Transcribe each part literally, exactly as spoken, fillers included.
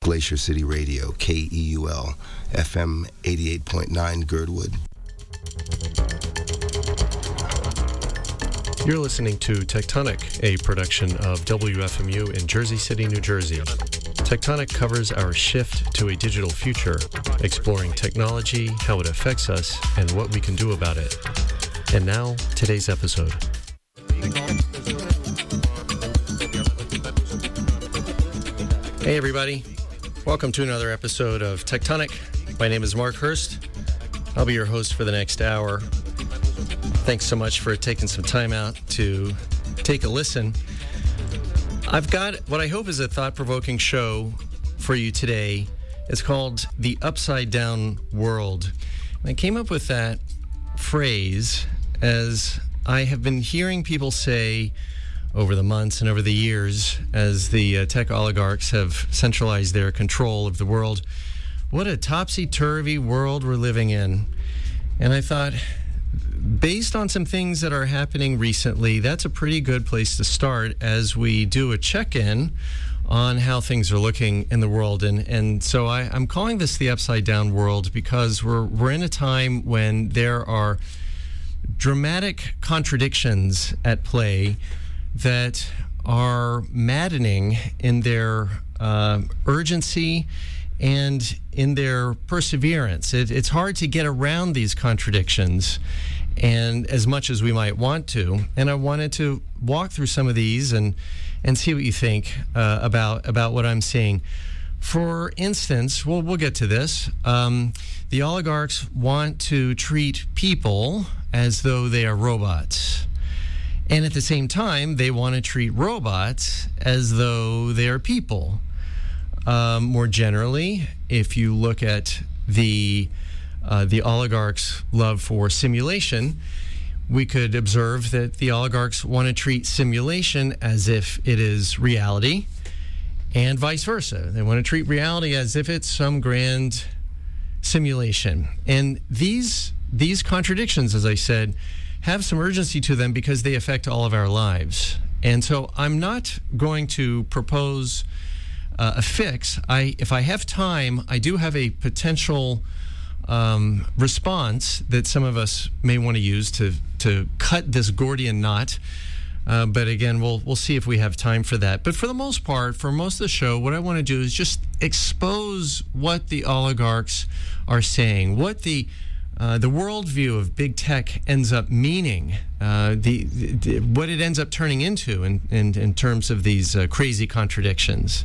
Glacier City Radio, K E U L, F M eighty-eight point nine Girdwood. You're listening to Tectonic, a production of W F M U in Jersey City, New Jersey. Tectonic covers our shift to a digital future, exploring technology, how it affects us, and what we can do about it. And now, today's episode. Hey everybody, welcome to another episode of Tectonic. My name is Mark Hurst. I'll be your host for the next hour. Thanks so much for taking some time out to take a listen. I've got what I hope is a thought-provoking show for you today. It's called The Upside Down World. And I came up with that phrase as I have been hearing people say over the months and over the years as the uh, tech oligarchs have centralized their control of the world. What a topsy-turvy world we're living in. And I thought, based on some things that are happening recently, that's a pretty good place to start as we do a check-in on how things are looking in the world. And and so I, I'm calling this the upside down world because we're we're in a time when there are dramatic contradictions at play that are maddening in their uh, urgency and in their perseverance. It, it's hard to get around these contradictions, and as much as we might want to. And I wanted to walk through some of these and and see what you think uh, about about what I'm seeing. For instance, well, we'll get to this. Um, the oligarchs want to treat people as though they are robots. And at the same time, they want to treat robots as though they are people. Um, more generally, if you look at the uh, the oligarchs' love for simulation, we could observe that the oligarchs want to treat simulation as if it is reality, and vice versa. They want to treat reality as if it's some grand simulation. And these these contradictions, as I said, have some urgency to them because they affect all of our lives. And so I'm not going to propose uh, a fix. I, if I have time, I do have a potential um, response that some of us may want to use to to cut this Gordian knot. Uh, but again, we'll we'll see if we have time for that. But for the most part, for most of the show, what I want to do is just expose what the oligarchs are saying, what the Uh, the worldview of big tech ends up meaning, uh, the, the what it ends up turning into in, in, in terms of these uh, crazy contradictions.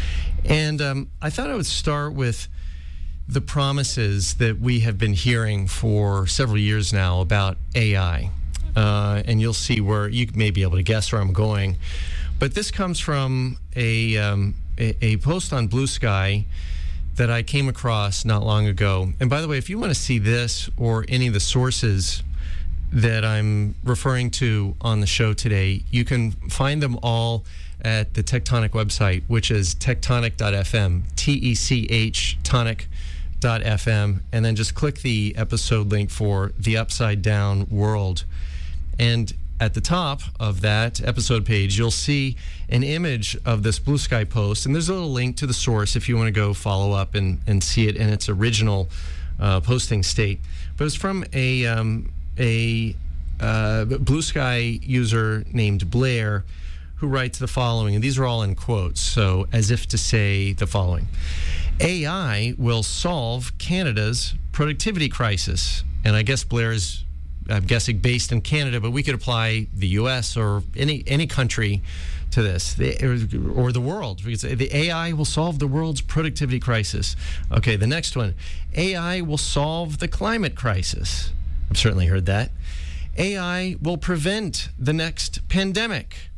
And um, I thought I would start with the promises that we have been hearing for several years now about A I. Uh, and you'll see where you may be able to guess where I'm going. But this comes from a, um, a, a post on Blue Sky that I came across not long ago. And by the way, if you want to see this or any of the sources that I'm referring to on the show today, you can find them all at the Tectonic website, which is tectonic dot f m, T E C H, tonic dot f m, and then just click the episode link for The Upside Down World. And at the top of that episode page, you'll see an image of this Blue Sky post, and there's a little link to the source if you want to go follow up and, and see it in its original uh, posting state. But it's from a um, a uh, Blue Sky user named Blair, who writes the following, and these are all in quotes, so as if to say the following. A I will solve Canada's productivity crisis. And I guess Blair is, I'm guessing, based in Canada, but we could apply the U S or any any country to this, the, or the world. We could say the A I will solve the world's productivity crisis. Okay, the next one. A I will solve the climate crisis. I've certainly heard that. A I will prevent the next pandemic.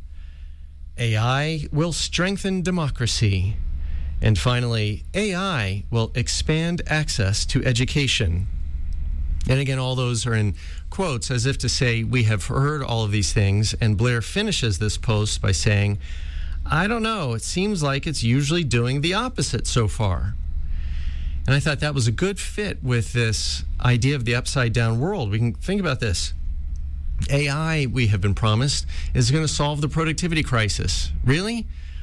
A I will strengthen democracy. And finally, A I will expand access to education. And again, all those are in quotes as if to say we have heard all of these things. And Blair finishes this post by saying, I don't know, it seems like it's usually doing the opposite so far. And I thought that was a good fit with this idea of the upside down world. We can think about this. A I, we have been promised, is going to solve the productivity crisis. Really?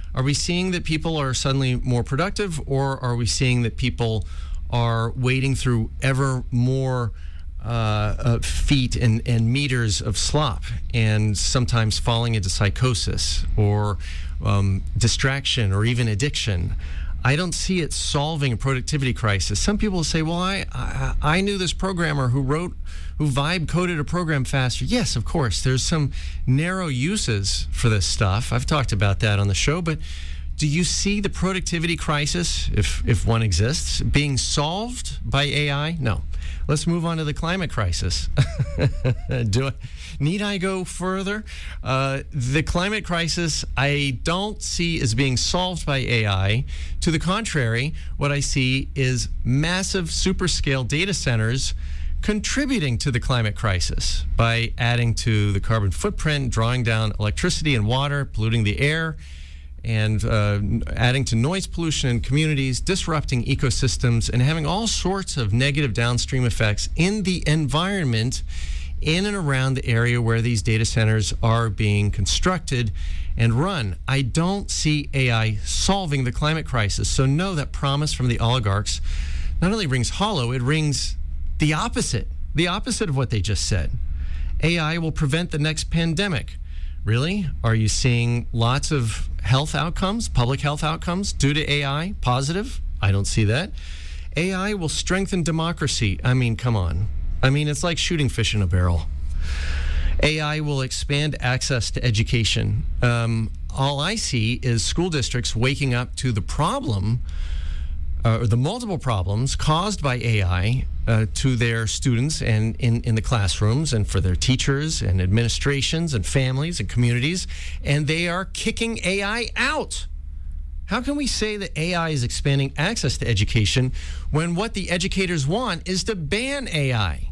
Are we seeing that people are suddenly more productive, or are we seeing that people are wading through ever more uh, uh, feet and, and meters of slop, and sometimes falling into psychosis or um, distraction or even addiction? I don't see it solving a productivity crisis. Some people say, well, I, I I knew this programmer who wrote, who vibe coded a program faster. Yes, of course, there's some narrow uses for this stuff. I've talked about that on the show, but do you see the productivity crisis, if, if one exists, being solved by A I? No. Let's move on to the climate crisis. Do I, need I go further? Uh, the climate crisis I don't see as being solved by A I. To the contrary, what I see is massive superscale data centers contributing to the climate crisis by adding to the carbon footprint, drawing down electricity and water, polluting the air, and uh, adding to noise pollution in communities, disrupting ecosystems, and having all sorts of negative downstream effects in the environment in and around the area where these data centers are being constructed and run. I don't see A I solving the climate crisis. So no, that promise from the oligarchs not only rings hollow, it rings the opposite, the opposite of what they just said. A I will prevent the next pandemic. Really? Are you seeing lots of health outcomes, public health outcomes due to A I? Positive? I don't see that. A I will strengthen democracy. I mean, come on. I mean, it's like shooting fish in a barrel. A I will expand access to education. Um, all I see is school districts waking up to the problem, uh, or the multiple problems caused by A I uh, to their students and in, in the classrooms, and for their teachers and administrations and families and communities, and they are kicking A I out. How can we say that A I is expanding access to education when what the educators want is to ban A I?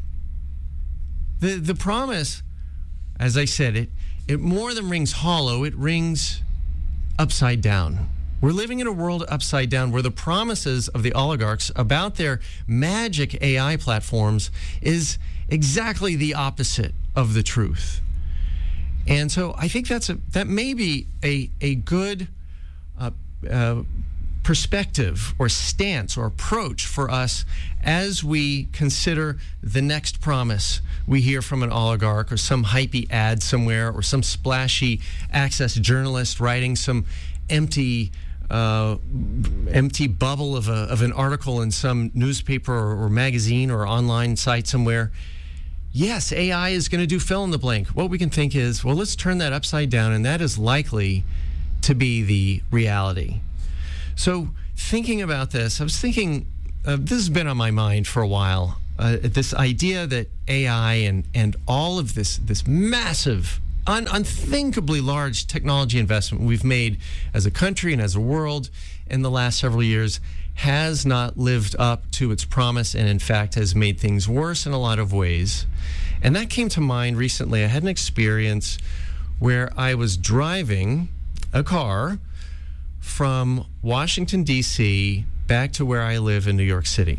The the promise, as I said, it it more than rings hollow, it rings upside down. We're living in a world upside down where the promises of the oligarchs about their magic A I platforms is exactly the opposite of the truth. And so I think that's a that may be a a good uh, uh, perspective or stance or approach for us as we consider the next promise we hear from an oligarch, or some hypey ad somewhere, or some splashy Access journalist writing some empty uh, empty bubble of, a, of an article in some newspaper or, or magazine or online site somewhere. Yes, A I is going to do fill in the blank. What we can think is, well, let's turn that upside down, and that is likely to be the reality. So thinking about this, I was thinking, uh, this has been on my mind for a while, uh, this idea that A I and, and all of this, this massive, un- unthinkably large technology investment we've made as a country and as a world in the last several years has not lived up to its promise, and in fact has made things worse in a lot of ways. And that came to mind recently. I had an experience where I was driving a car from Washington, D C back to where I live in New York City.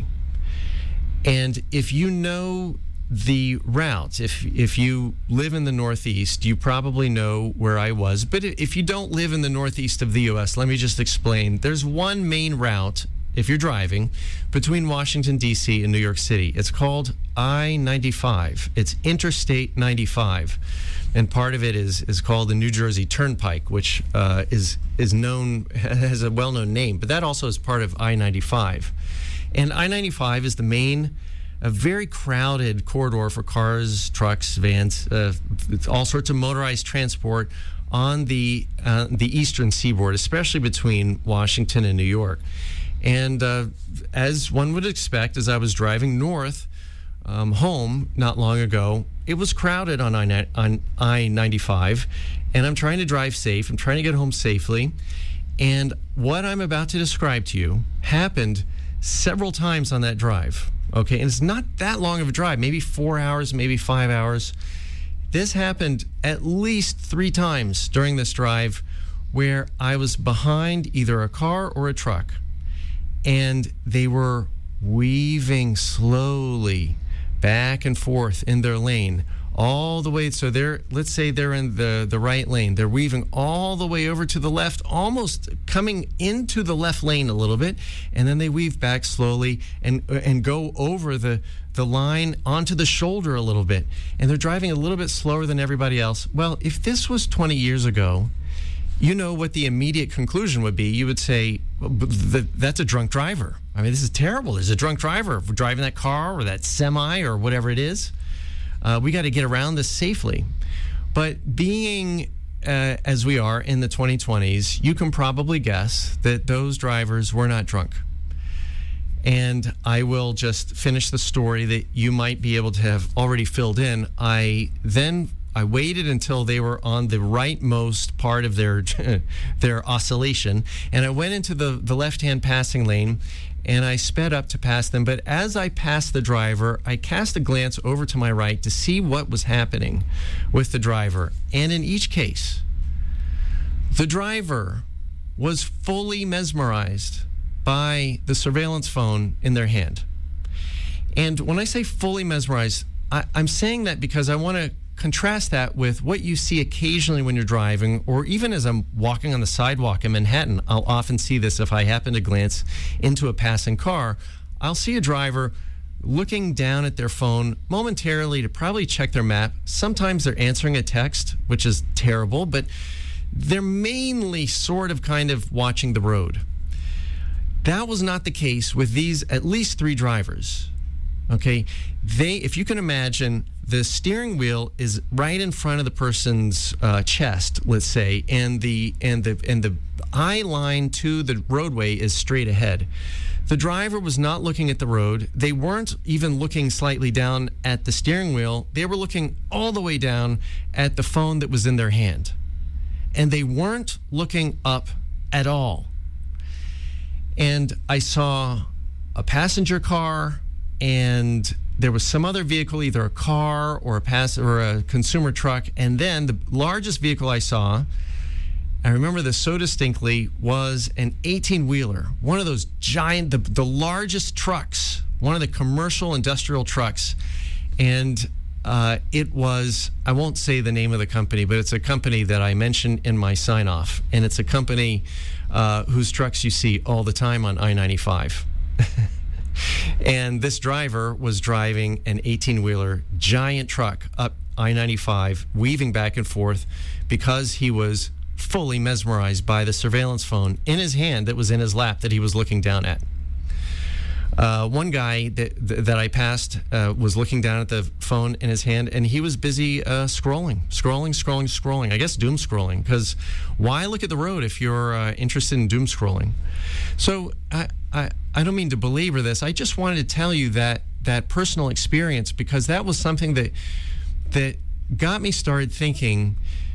And if you know the route, if if you live in the Northeast, you probably know where I was. But if you don't live in the Northeast of the U S, let me just explain. There's one main route, if you're driving, between Washington, D C and New York City. It's called I ninety-five. It's Interstate ninety-five. And part of it is is called the New Jersey Turnpike, which uh, is is known, has a well-known name, but that also is part of I ninety-five. And I ninety-five is the main, a very crowded corridor for cars, trucks, vans, uh, all sorts of motorized transport on the uh, the eastern seaboard, especially between Washington and New York. And uh, as one would expect, as I was driving north um, home not long ago, it was crowded on I ninety-five, and I'm trying to drive safe. I'm trying to get home safely. And what I'm about to describe to you happened several times on that drive. Okay, and it's not that long of a drive, maybe four hours, maybe five hours. This happened at least three times during this drive where I was behind either a car or a truck, and they were weaving slowly back and forth in their lane, all the way. So they're, let's say they're in the, the right lane. They're weaving all the way over to the left, almost coming into the left lane a little bit, and then they weave back slowly and and go over the, the line onto the shoulder a little bit. And they're driving a little bit slower than everybody else. Well, if this was twenty years ago, you know what the immediate conclusion would be. You would say, that's a drunk driver. I mean, this is terrible. There's a drunk driver driving that car or that semi or whatever it is. Uh, we got to get around this safely. But being uh, as we are in the twenty twenties, you can probably guess that those drivers were not drunk. And I will just finish the story that you might be able to have already filled in. I then I waited until they were on the rightmost part of their their oscillation, and I went into the, the left-hand passing lane, and I sped up to pass them. But as I passed the driver, I cast a glance over to my right to see what was happening with the driver. And in each case, the driver was fully mesmerized by the surveillance phone in their hand. And when I say fully mesmerized, I, I'm saying that because I want to contrast that with what you see occasionally when you're driving, or even as I'm walking on the sidewalk in Manhattan. I'll often see this if I happen to glance into a passing car. I'll see a driver looking down at their phone momentarily to probably check their map. Sometimes they're answering a text, which is terrible, but they're mainly sort of kind of watching the road. That was not the case with these at least three drivers. Okay, they, if you can imagine, the steering wheel is right in front of the person's uh, chest, let's say, and the and the and the eye line to the roadway is straight ahead. The driver was not looking at the road. They weren't even looking slightly down at the steering wheel. They were looking all the way down at the phone that was in their hand, and they weren't looking up at all. And I saw a passenger car, and there was some other vehicle, either a car or a pass or a consumer truck. And then the largest vehicle I saw, I remember this so distinctly, was an eighteen-wheeler, one of those giant, the, the largest trucks, one of the commercial industrial trucks. And uh, it was, I won't say the name of the company, but it's a company that I mentioned in my sign-off. And it's a company uh, whose trucks you see all the time on I ninety-five. And this driver was driving an eighteen-wheeler giant truck up I ninety-five, weaving back and forth because he was fully mesmerized by the surveillance phone in his hand that was in his lap that he was looking down at. Uh, one guy that that I passed uh, was looking down at the phone in his hand, and he was busy uh, scrolling, scrolling, scrolling, scrolling. I guess doom scrolling, because why look at the road if you're uh, interested in doom scrolling? So I, I I don't mean to belabor this. I just wanted to tell you that that personal experience, because that was something that that got me started thinking